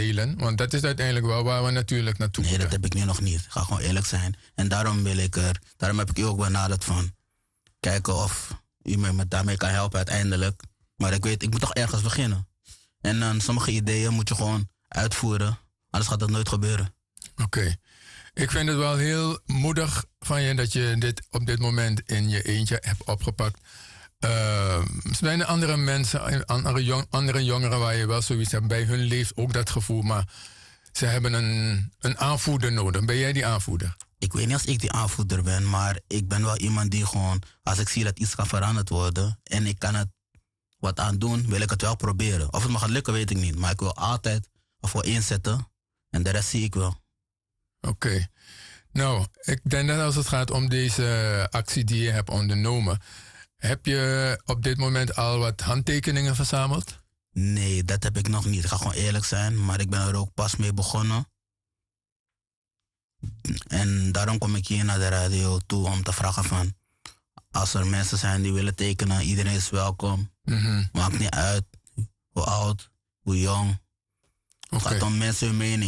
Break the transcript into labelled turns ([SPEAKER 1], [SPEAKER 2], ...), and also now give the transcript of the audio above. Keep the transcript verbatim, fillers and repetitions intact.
[SPEAKER 1] delen? Want dat is uiteindelijk wel waar we natuurlijk naartoe
[SPEAKER 2] Nee,
[SPEAKER 1] moeten.
[SPEAKER 2] dat heb ik nu nog niet. Ik ga gewoon eerlijk zijn. En daarom wil ik er, daarom heb ik u ook benaderd van kijken of u me met daarmee kan helpen uiteindelijk. Maar ik weet, ik moet toch ergens beginnen. En dan sommige ideeën moet je gewoon uitvoeren. Anders gaat dat nooit gebeuren.
[SPEAKER 1] Oké. Okay. Ik vind het wel heel moedig van je dat je dit op dit moment in je eentje hebt opgepakt. Uh, zijn er andere mensen, andere, jong, andere jongeren waar je wel zoiets hebt, bij hun leeft ook dat gevoel, maar ze hebben een, een aanvoerder nodig. Ben jij die aanvoerder?
[SPEAKER 2] Ik weet niet als ik die aanvoerder ben, maar ik ben wel iemand die gewoon, als ik zie dat iets kan veranderd worden en ik kan het wat aan doen, wil ik het wel proberen. Of het me gaat lukken, weet ik niet. Maar ik wil altijd ervoor inzetten en de rest zie ik wel.
[SPEAKER 1] Oké. Okay. Nou, ik denk dat als het gaat om deze actie die je hebt ondernomen, heb je op dit moment al wat handtekeningen verzameld?
[SPEAKER 2] Nee, dat heb ik nog niet. Ik ga gewoon eerlijk zijn, maar ik ben er ook pas mee begonnen. En daarom kom ik hier naar de radio toe om te vragen van, als er mensen zijn die willen tekenen, iedereen is welkom.
[SPEAKER 1] Mm-hmm.
[SPEAKER 2] Maakt niet uit hoe oud, hoe jong. Het okay. gaat om mensen hun mening.